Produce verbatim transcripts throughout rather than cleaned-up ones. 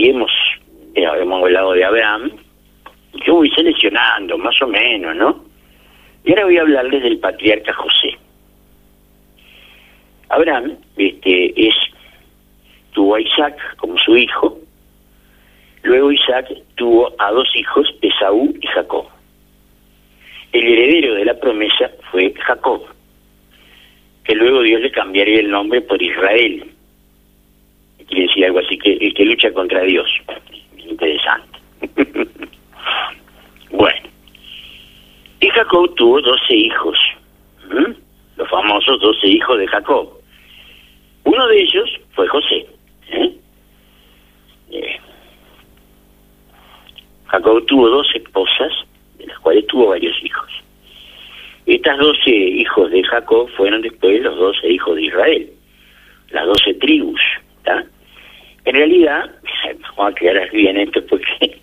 y hemos, eh, hemos hablado de Abraham. Yo voy seleccionando, más o menos, ¿no? Y ahora voy a hablarles del patriarca José. Abraham este, es, tuvo a Isaac como su hijo. Luego Isaac tuvo a dos hijos, Esaú y Jacob. El heredero de la promesa fue Jacob, que luego Dios le cambiaría el nombre por Israel. Quiere decir algo así, que el que lucha contra Dios. Interesante. Bueno. Y Jacob tuvo doce hijos. ¿Mm? Los famosos doce hijos de Jacob. Uno de ellos fue José. ¿Eh? Eh. Jacob tuvo dos esposas, de las cuales tuvo varios hijos. Estas doce hijos de Jacob fueron después los doce hijos de Israel, las doce tribus, ¿está? En realidad, vamos a aclarar bien esto porque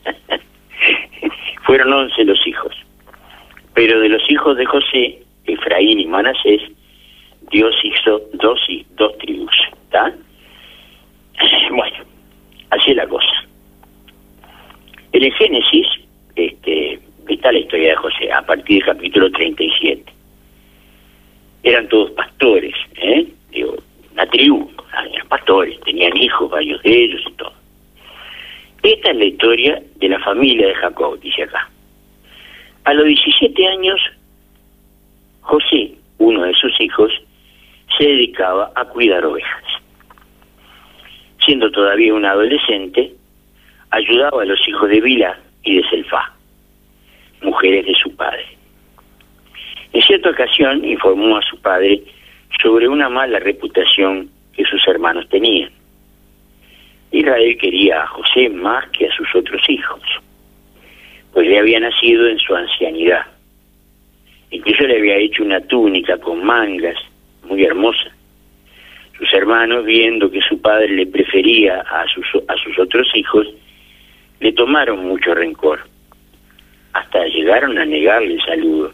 fueron once los hijos, pero de los hijos de José, Efraín y Manasés, Dios hizo dos, dos tribus, ¿está? Bueno, así es la cosa. En el Génesis, este, está la historia de José, a partir del capítulo treinta y siete. Eran todos pastores, ¿eh? Digo, una tribu, eran pastores, tenían hijos, varios de ellos y todo. Esta es la historia de la familia de Jacob, dice acá. A los diecisiete años, José, uno de sus hijos, se dedicaba a cuidar ovejas. Siendo todavía un adolescente, ayudaba a los hijos de Bilha y de Selfá, mujeres de su padre. En cierta ocasión informó a su padre sobre una mala reputación que sus hermanos tenían. Israel quería a José más que a sus otros hijos, pues le había nacido en su ancianidad. Incluso le había hecho una túnica con mangas, muy hermosa. Sus hermanos, viendo que su padre le prefería a sus, a sus otros hijos, le tomaron mucho rencor, hasta llegaron a negarle el saludo.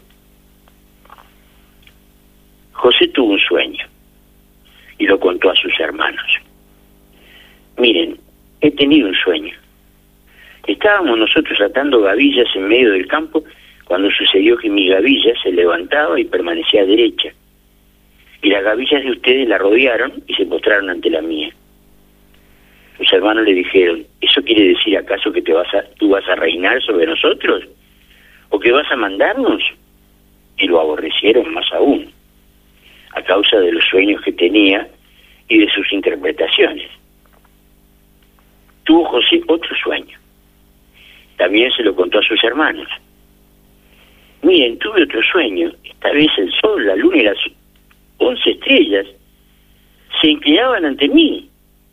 José tuvo un sueño y lo contó a sus hermanos. Miren, he tenido un sueño. Estábamos nosotros atando gavillas en medio del campo cuando sucedió que mi gavilla se levantaba y permanecía derecha, y las gavillas de ustedes la rodearon y se postraron ante la mía. Sus hermanos le dijeron, ¿eso quiere decir acaso que te vas a, tú vas a reinar sobre nosotros? ¿O que vas a mandarnos? Y lo aborrecieron más aún, a causa de los sueños que tenía y de sus interpretaciones. Tuvo José otro sueño. También se lo contó a sus hermanos. Miren, tuve otro sueño. Esta vez el sol, la luna y las once estrellas se inclinaban ante mí.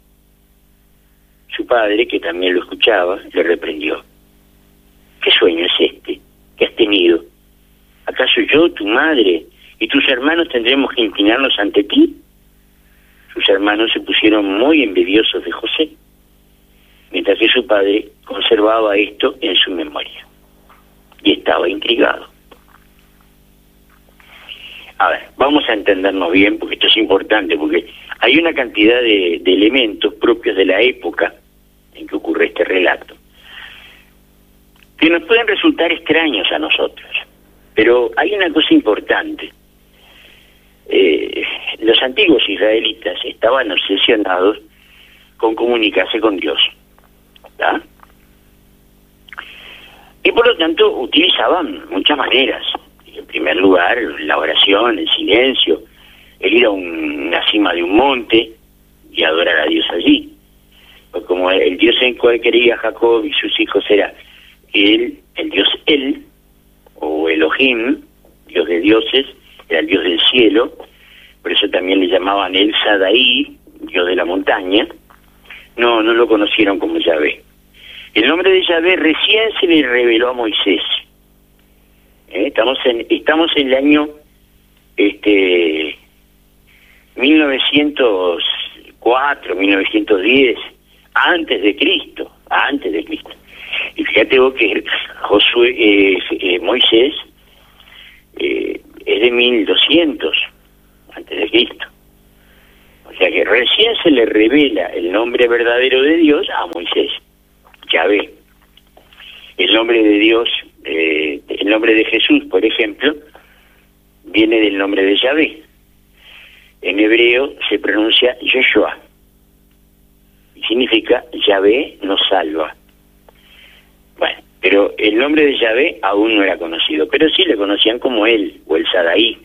Su padre, que también lo escuchaba, le reprendió. ¿Qué sueño es este que has tenido? ¿Acaso yo, tu madre y tus hermanos tendremos que inclinarnos ante ti? Sus hermanos se pusieron muy envidiosos de José, mientras que su padre conservaba esto en su memoria y estaba intrigado. A ver, vamos a entendernos bien, porque esto es importante, porque hay una cantidad de, de elementos propios de la época en que ocurre este relato, que nos pueden resultar extraños a nosotros, pero hay una cosa importante. Eh, los antiguos israelitas estaban obsesionados con comunicarse con Dios, ¿tá? Y por lo tanto utilizaban muchas maneras. En primer lugar, la oración, el silencio, el ir a un, una cima de un monte y adorar a Dios allí. Pues como el Dios en cual quería Jacob y sus hijos era él, el Dios él, o Elohim, Dios de dioses, era el Dios del cielo, por eso también le llamaban el Sadaí, Dios de la montaña. No, no lo conocieron como Yahvé. El nombre de Yahvé recién se le reveló a Moisés. ¿Eh? Estamos en estamos en el año este mil novecientos cuatro, mil novecientos diez, antes de Cristo, antes de Cristo. Y fíjate vos que Josué, eh, eh, Moisés eh, es de mil doscientos antes de Cristo. O sea que recién se le revela el nombre verdadero de Dios a Moisés, Yahvé. El nombre de Dios, eh, el nombre de Jesús, por ejemplo, viene del nombre de Yahvé. En hebreo se pronuncia Yeshua, y significa Yahvé nos salva. Bueno, pero el nombre de Yahvé aún no era conocido, pero sí le conocían como él, o el Sadaí.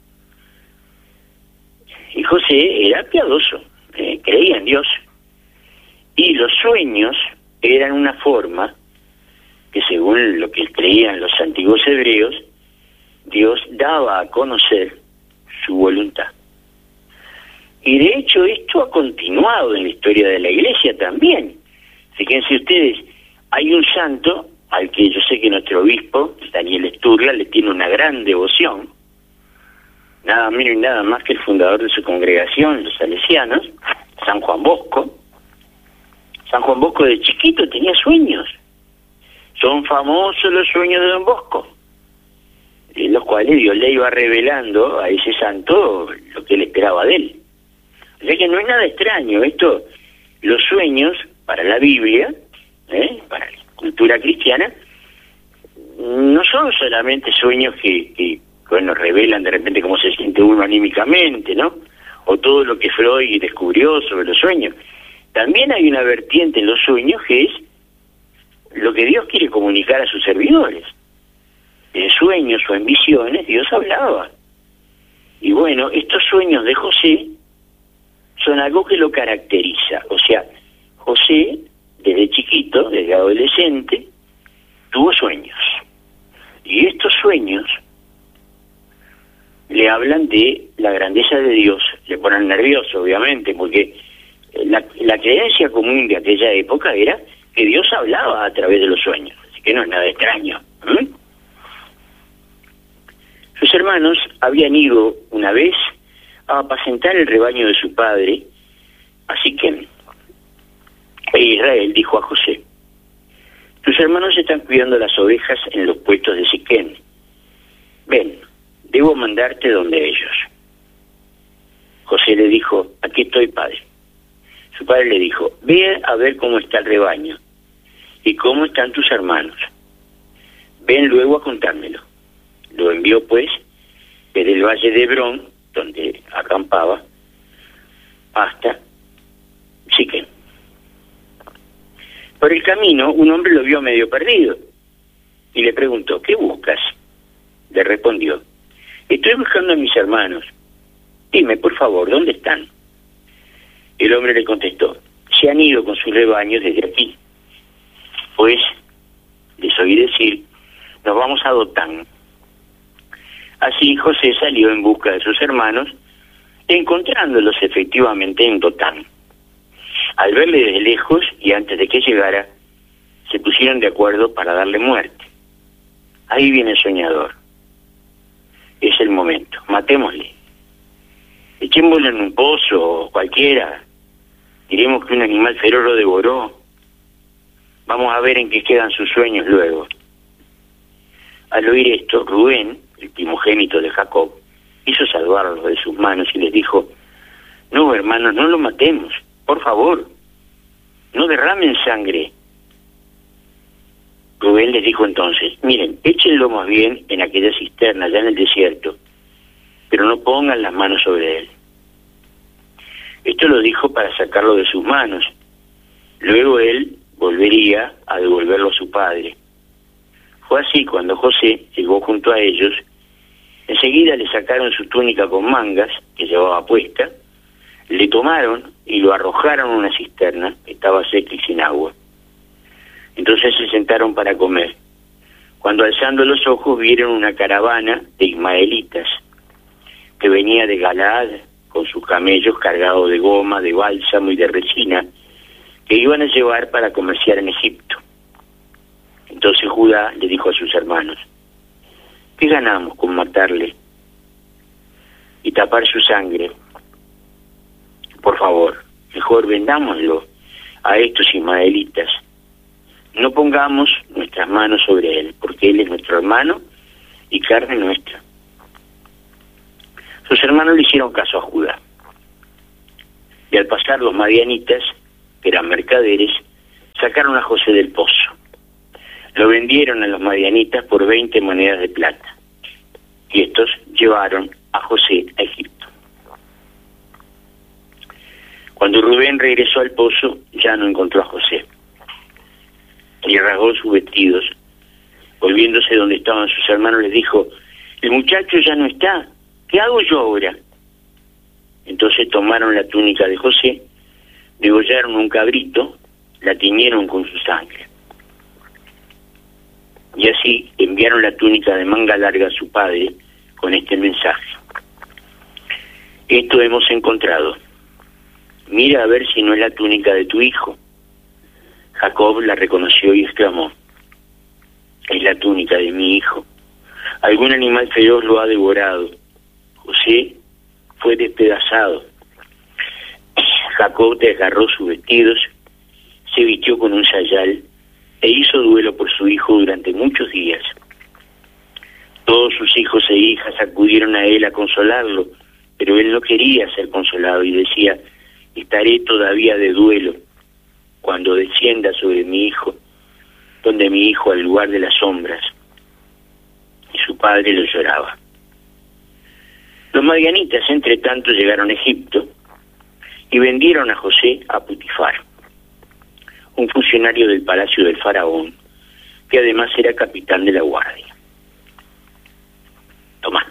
Y José era piadoso, eh, creía en Dios. Y los sueños eran una forma que, según lo que creían los antiguos hebreos, Dios daba a conocer su voluntad. Y de hecho esto ha continuado en la historia de la Iglesia también. Fíjense ustedes, hay un santo al que yo sé que nuestro obispo, Daniel Sturla, le tiene una gran devoción, nada menos y nada más que el fundador de su congregación, los salesianos, San Juan Bosco. San Juan Bosco de chiquito tenía sueños. Son famosos los sueños de Don Bosco, en los cuales Dios le iba revelando a ese santo lo que él esperaba de él. O sea que no es nada extraño esto. Los sueños para la Biblia, ¿eh? para la cultura cristiana, no son solamente sueños que, que bueno, revelan de repente cómo se siente uno anímicamente, ¿no? O todo lo que Freud descubrió sobre los sueños. También hay una vertiente en los sueños que es lo que Dios quiere comunicar a sus servidores. En sueños o en visiones Dios hablaba. Y bueno, estos sueños de José son algo que lo caracteriza. O sea, José, desde chiquito, desde adolescente, tuvo sueños. Y estos sueños le hablan de la grandeza de Dios. Le ponen nervioso, obviamente, porque la, la creencia común de aquella época era que Dios hablaba a través de los sueños. Así que no es nada extraño. ¿eh? Sus hermanos habían ido una vez a apacentar el rebaño de su padre, así que Israel dijo a José: tus hermanos están cuidando las ovejas en los puestos de Siquén. Ven, debo mandarte donde ellos. José le dijo: aquí estoy, padre. Su padre le dijo: ve a ver cómo está el rebaño y cómo están tus hermanos. Ven luego a contármelo. Lo envió pues desde el valle de Hebrón, donde acampaba, hasta Siquén. Por el camino, un hombre lo vio medio perdido y le preguntó: ¿qué buscas? Le respondió: estoy buscando a mis hermanos. Dime, por favor, ¿dónde están? El hombre le contestó: se han ido con sus rebaños desde aquí. Pues les oí decir: nos vamos a Dotán. Así José salió en busca de sus hermanos, encontrándolos efectivamente en Dotán. Al verle desde lejos y antes de que llegara, se pusieron de acuerdo para darle muerte. Ahí viene el soñador. Es el momento. Matémosle. Echémoslo en un pozo o cualquiera. Diremos que un animal feroz lo devoró. Vamos a ver en qué quedan sus sueños luego. Al oír esto, Rubén, el primogénito de Jacob, hizo salvarlos de sus manos y les dijo: no, hermanos, no lo matemos, por favor, no derramen sangre. Rubén les dijo entonces: miren, échenlo más bien en aquella cisterna allá en el desierto, pero no pongan las manos sobre él. Esto lo dijo para sacarlo de sus manos. Luego él volvería a devolverlo a su padre. Fue así cuando José llegó junto a ellos. Enseguida le sacaron su túnica con mangas que llevaba puesta, le tomaron y lo arrojaron a una cisterna que estaba seca y sin agua. Entonces se sentaron para comer. Cuando alzando los ojos vieron una caravana de ismaelitas que venía de Galaad con sus camellos cargados de goma, de bálsamo y de resina que iban a llevar para comerciar en Egipto. Entonces Judá le dijo a sus hermanos: ¿qué ganamos con matarle y tapar su sangre? Por favor, mejor vendámoslo a estos ismaelitas. No pongamos nuestras manos sobre él, porque él es nuestro hermano y carne nuestra. Sus hermanos le hicieron caso a Judá. Y al pasar los madianitas, que eran mercaderes, sacaron a José del pozo. Lo vendieron a los madianitas por veinte monedas de plata. Y estos llevaron a José a Egipto. Cuando Rubén regresó al pozo, ya no encontró a José. Y rasgó sus vestidos. Volviéndose donde estaban sus hermanos, les dijo: el muchacho ya no está, ¿qué hago yo ahora? Entonces tomaron la túnica de José, degollaron un cabrito, la tiñeron con su sangre. Y así enviaron la túnica de manga larga a su padre con este mensaje: esto hemos encontrado, mira a ver si no es la túnica de tu hijo. Jacob la reconoció y exclamó: es la túnica de mi hijo. Algún animal feroz lo ha devorado. José fue despedazado. Jacob desgarró sus vestidos, se vistió con un sayal e hizo duelo por su hijo durante muchos días. Todos sus hijos e hijas acudieron a él a consolarlo, pero él no quería ser consolado y decía: estaré todavía de duelo cuando descienda sobre mi hijo, donde mi hijo al lugar de las sombras. Y su padre lo lloraba. Los madianitas, entre tanto, llegaron a Egipto y vendieron a José a Putifar, un funcionario del palacio del faraón, que además era capitán de la guardia. Tomá.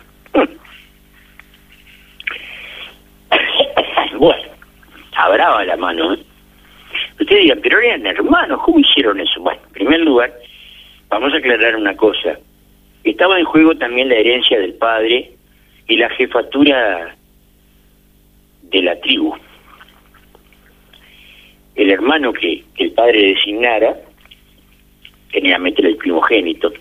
Bueno, abraba la mano, ¿eh? Ustedes digan, pero eran hermanos, ¿cómo hicieron eso? Bueno, en primer lugar, vamos a aclarar una cosa. Estaba en juego también la herencia del padre y la jefatura de la tribu. El hermano que, que el padre designara, generalmente era el primogénito,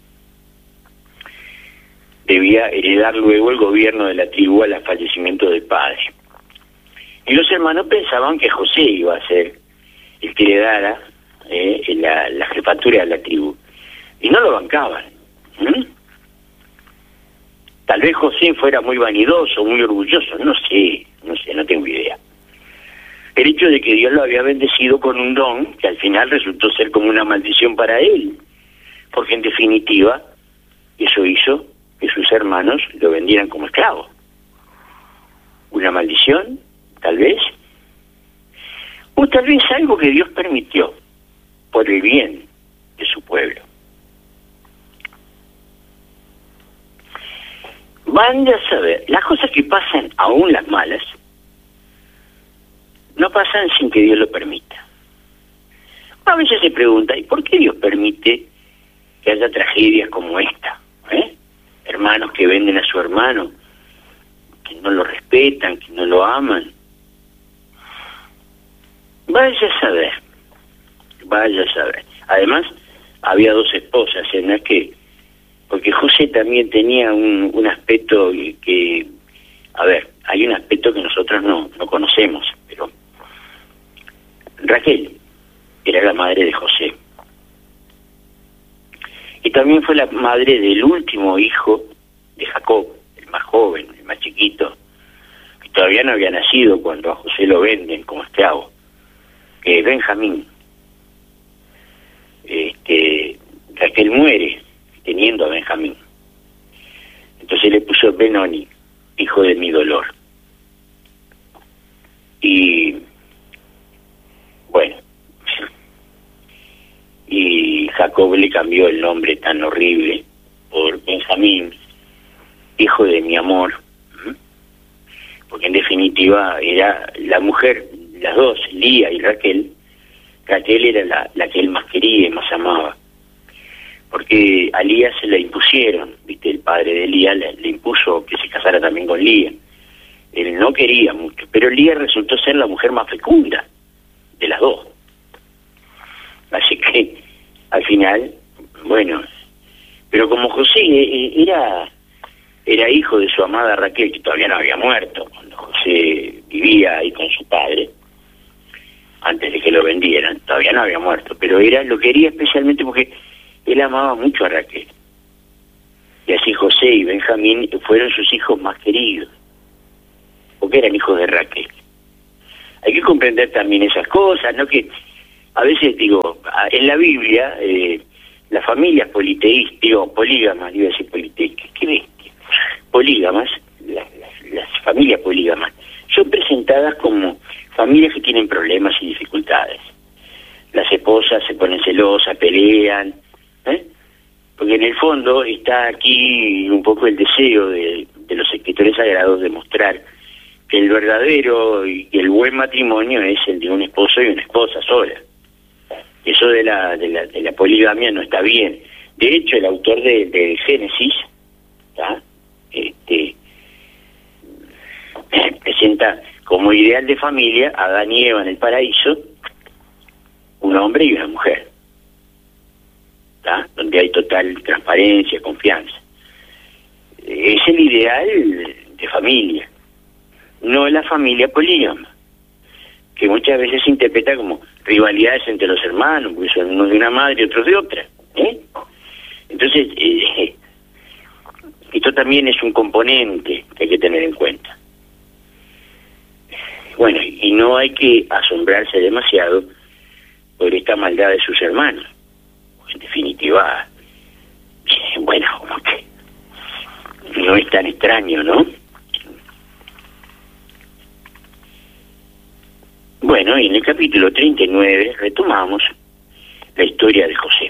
debía heredar luego el gobierno de la tribu al fallecimiento del padre. Y los hermanos pensaban que José iba a ser el que heredara eh, la, la jefatura de la tribu. Y no lo bancaban. ¿Mm? Tal vez José fuera muy vanidoso, muy orgulloso, no sé, no sé, no tengo idea. El hecho de que Dios lo había bendecido con un don que al final resultó ser como una maldición para él, porque en definitiva eso hizo que sus hermanos lo vendieran como esclavo. Una maldición, tal vez, o tal vez algo que Dios permitió por el bien de su pueblo. Van a saber, las cosas que pasan, aún las malas, no pasan sin que Dios lo permita. A veces se pregunta, ¿y por qué Dios permite que haya tragedias como esta? ¿Eh? Hermanos que venden a su hermano, que no lo respetan, que no lo aman. Vaya a saber, vaya a saber. Además, había dos esposas, ¿eh? No es que... Porque José también tenía un, un aspecto que... A ver, hay un aspecto que nosotros no, no conocemos, pero... Raquel era la madre de José. Y también fue la madre del último hijo de Jacob, el más joven, el más chiquito, que todavía no había nacido cuando a José lo venden como esclavo, que es Benjamín. Este, Raquel muere teniendo a Benjamín. Entonces le puso Benoni, hijo de mi dolor. Y bueno, y Jacob le cambió el nombre tan horrible por Benjamín, hijo de mi amor, porque en definitiva era la mujer, las dos, Lía y Raquel. Raquel era la, la que él más quería y más amaba, porque a Lía se la impusieron, viste, el padre de Lía le, le impuso que se casara también con Lía. Él no quería mucho, pero Lía resultó ser la mujer más fecunda de las dos. Así que al final, bueno, pero como José era era hijo de su amada Raquel, que todavía no había muerto cuando José vivía ahí con su padre, antes de que lo vendieran, todavía no había muerto, pero era lo quería especialmente porque él amaba mucho a Raquel. Y así José y Benjamín fueron sus hijos más queridos, porque eran hijos de Raquel. Hay que comprender también esas cosas, ¿no? Que a veces, digo, en la Biblia, eh, las familias politeístas, digo, polígamas, iba a decir politeístas, ¿qué bestia? Polígamas, las, las, las familias polígamas, son presentadas como familias que tienen problemas y dificultades. Las esposas se ponen celosas, pelean, ¿eh? Porque en el fondo está aquí un poco el deseo de, de los escritores sagrados de mostrar que el verdadero y el buen matrimonio es el de un esposo y una esposa sola. Eso de la, de la, de la poligamia no está bien. De hecho, el autor de, de Génesis, ¿tá? este, presenta como ideal de familia a Adán y Eva en el paraíso, un hombre y una mujer, ¿tá? Donde hay total transparencia, confianza. Es el ideal de familia, no la familia polígama, que muchas veces se interpreta como rivalidades entre los hermanos, porque son unos de una madre y otros de otra, ¿eh? Entonces, eh, esto también es un componente que hay que tener en cuenta. Bueno, y no hay que asombrarse demasiado por esta maldad de sus hermanos. En definitiva, bueno, como que no es tan extraño, ¿no? Bueno, y en el capítulo treinta y nueve retomamos la historia de José.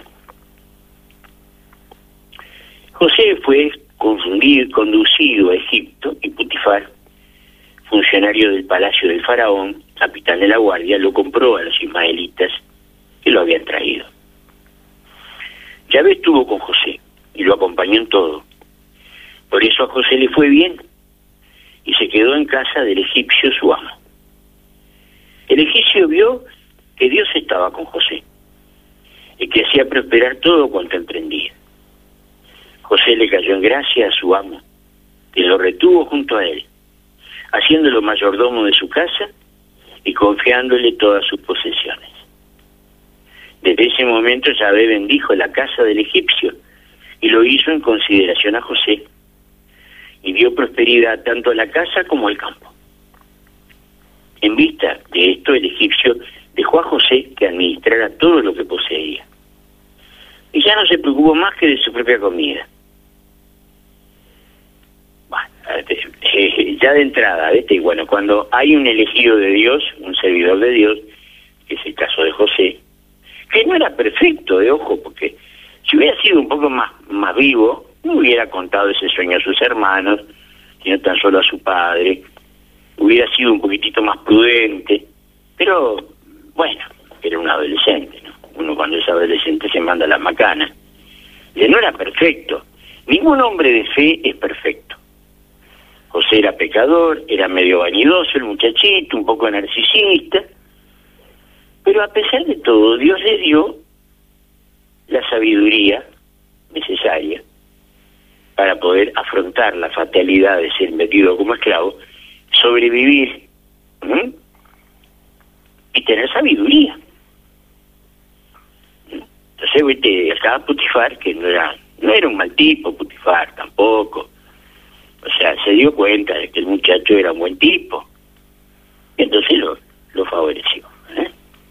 José fue confundido, conducido a Egipto, y Potifar, funcionario del palacio del faraón, capitán de la guardia, lo compró a los ismaelitas que lo habían traído. Yahvé estuvo con José y lo acompañó en todo. Por eso a José le fue bien y se quedó en casa del egipcio su amo. El egipcio vio que Dios estaba con José y que hacía prosperar todo cuanto emprendía. José le cayó en gracia a su amo, que lo retuvo junto a él, haciéndolo mayordomo de su casa y confiándole todas sus posesiones. Desde ese momento Yahvé bendijo la casa del egipcio y lo hizo en consideración a José, y dio prosperidad tanto a la casa como al campo. En vista de esto, el egipcio dejó a José que administrara todo lo que poseía, y ya no se preocupó más que de su propia comida. Bueno, eh, ya de entrada, ¿viste? Y bueno, cuando hay un elegido de Dios, un servidor de Dios, que es el caso de José, que no era perfecto, de ojo, porque si hubiera sido un poco más, más vivo, no hubiera contado ese sueño a sus hermanos, sino tan solo a su padre, hubiera sido un poquitito más prudente, pero bueno, era un adolescente, ¿no? Uno cuando es adolescente se manda las macanas. Y no era perfecto, ningún hombre de fe es perfecto. José era pecador, era medio vanidoso el muchachito, un poco narcisista, pero a pesar de todo, Dios le dio la sabiduría necesaria para poder afrontar la fatalidad de ser metido como esclavo, sobrevivir, ¿sí? Y tener sabiduría. Entonces, viste, acá Potifar, que no era, no era un mal tipo, Potifar tampoco. O sea, se dio cuenta de que el muchacho era un buen tipo. Y entonces lo, lo favoreció. ¿eh?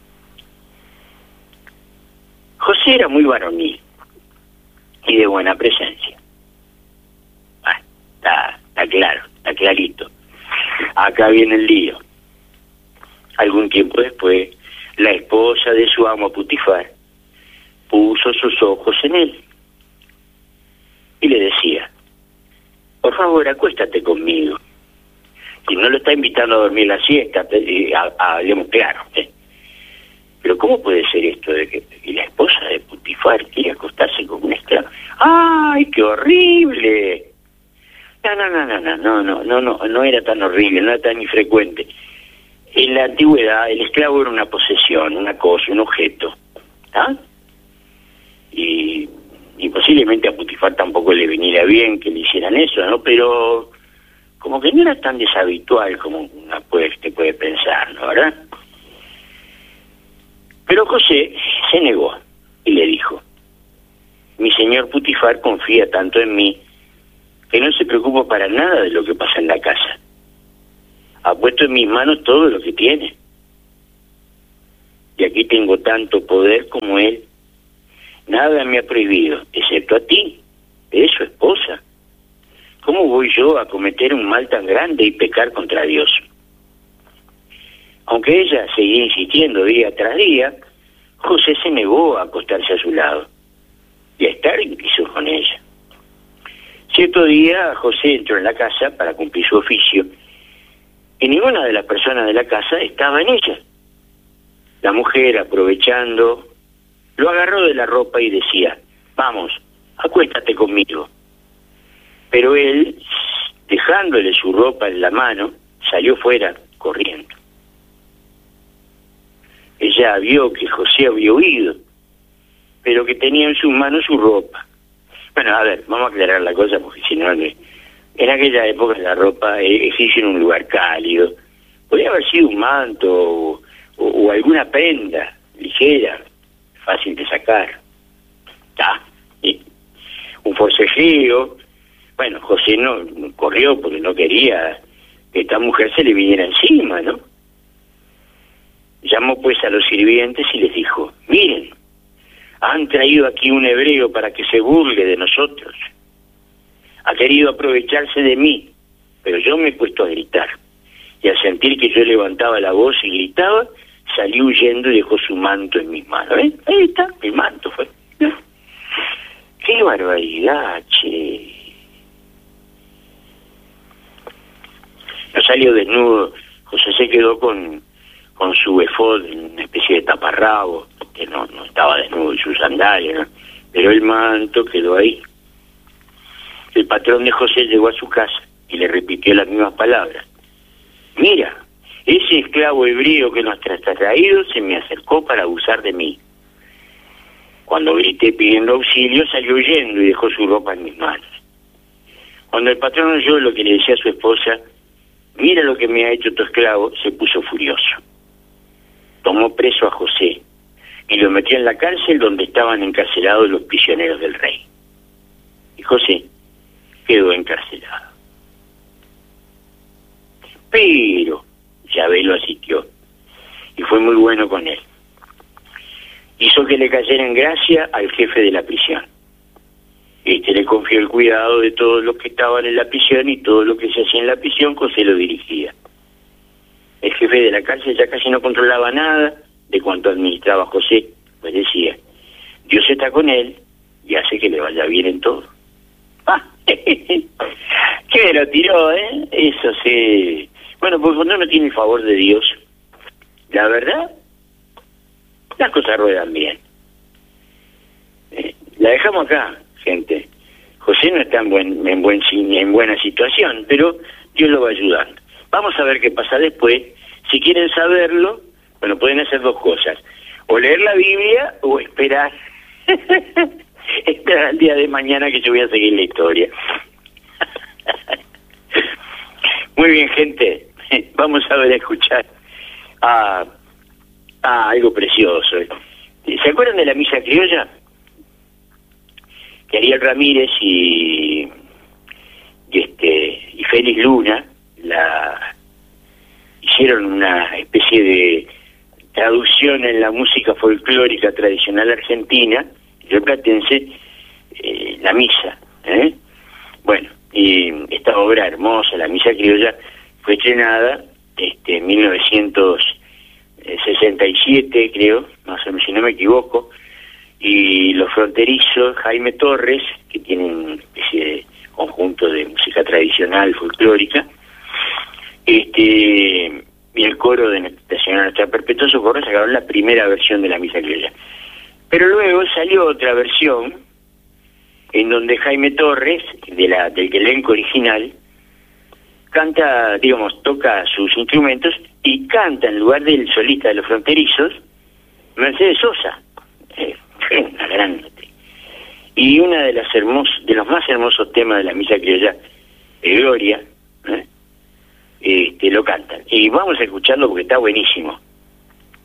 José era muy varonil y de buena presencia. Ah, está, está claro, está clarito. Acá viene el lío. Algún tiempo después, la esposa de su amo Potifar puso sus ojos en él y le decía: por favor, acuéstate conmigo. Si no lo está invitando a dormir la siesta, hablemos claro. ¿eh? Pero ¿cómo puede ser esto de que y la esposa de Potifar quiere acostarse con un esclavo? ¡Ay, qué horrible! No, no, no, no, no, no, no, no, no, no era tan horrible, no era tan infrecuente. En la antigüedad el esclavo era una posesión, una cosa, un objeto. ¿Ah? Y, y posiblemente a Potifar tampoco le viniera bien que le hicieran eso, ¿no? Pero como que no era tan deshabitual como una puede, te puede pensar, ¿no? ¿Verdad? Pero José se negó y le dijo: mi señor Potifar confía tanto en mí que no se preocupa para nada de lo que pasa en la casa. Ha puesto en mis manos todo lo que tiene, y aquí tengo tanto poder como él. Nada me ha prohibido, excepto a ti, eres su esposa. ¿Cómo voy yo a cometer un mal tan grande y pecar contra Dios? Aunque ella seguía insistiendo día tras día, José se negó a acostarse a su lado y a estar incluso con ella. Cierto día, José entró en la casa para cumplir su oficio y ninguna de las personas de la casa estaba en ella. La mujer, aprovechando, lo agarró de la ropa y decía: vamos, acuéstate conmigo. Pero él, dejándole su ropa en la mano, salió fuera corriendo. Ella vio que José había huido, pero que tenía en sus manos su ropa. Bueno, a ver, vamos a aclarar la cosa, porque si no, en aquella época la ropa exige en un lugar cálido. Podría haber sido un manto o, o, o alguna prenda ligera, fácil de sacar. Ah, ¿sí? Un forcejeo. Bueno, José no, no corrió porque no quería que esta mujer se le viniera encima, ¿no? Llamó pues a los sirvientes y les dijo: miren, han traído aquí un hebreo para que se burle de nosotros. Ha querido aprovecharse de mí, pero yo me he puesto a gritar. Y al sentir que yo levantaba la voz y gritaba, salí huyendo y dejó su manto en mis manos. ¿Eh? Ahí está, el manto fue. ¡Qué barbaridad, che! No salió desnudo. José se quedó con, con su efod, una especie de taparrabo, que no, no estaba desnudo, y sus sandalias, ¿no? Pero el manto quedó ahí. El patrón de José llegó a su casa y le repitió las mismas palabras. Mira, ese esclavo hebreo que nos ha traído se me acercó para abusar de mí. Cuando grité pidiendo auxilio, salió huyendo y dejó su ropa en mis manos. Cuando el patrón oyó lo que le decía a su esposa, mira lo que me ha hecho tu esclavo, se puso furioso. Tomó preso a José y lo metió en la cárcel donde estaban encarcelados los prisioneros del rey. Y José quedó encarcelado. Pero Yahvé lo asistió y fue muy bueno con él. Hizo que le cayera en gracia al jefe de la prisión. Este le confió el cuidado de todos los que estaban en la prisión, y todo lo que se hacía en la prisión José lo dirigía. El jefe de la cárcel ya casi no controlaba nada de cuanto administraba José, pues decía: Dios está con él y hace que le vaya bien en todo. ¡Ah! ¡Qué me lo tiró, eh! Eso sí. Bueno, pues cuando uno tiene el favor de Dios, la verdad, las cosas ruedan bien. Eh, la dejamos acá, gente. José no está en, buen, en, buen, en buena situación, pero Dios lo va ayudando. Vamos a ver qué pasa después. Si quieren saberlo, bueno, pueden hacer dos cosas: o leer la Biblia o esperar esperar al día de mañana, que yo voy a seguir la historia. Muy bien, gente, vamos a ver, a escuchar a, a algo precioso. ¿Se acuerdan de la misa criolla? Que Ariel Ramírez y, y este y Félix Luna la hicieron una especie de traducción en la música folclórica tradicional argentina, rioplatense, eh, la misa, ¿eh? Bueno, y esta obra hermosa, la misa criolla, fue estrenada este, en mil novecientos sesenta y siete, creo, más o menos, si no me equivoco, y los fronterizos, Jaime Torres, que tienen una especie de conjunto de música tradicional folclórica, este y el coro de Nuestra Señora Nuestra Perpetua Socorro sacaron la primera versión de la misa criolla. Pero luego salió otra versión en donde Jaime Torres, de la del elenco original, canta, digamos, toca sus instrumentos y canta en lugar del solista de los fronterizos, Mercedes Sosa, eh, una gran. Y una de las hermos, de los más hermosos temas de la misa criolla, Gloria, ¿eh? Este, lo cantan. Y vamos a escucharlo porque está buenísimo.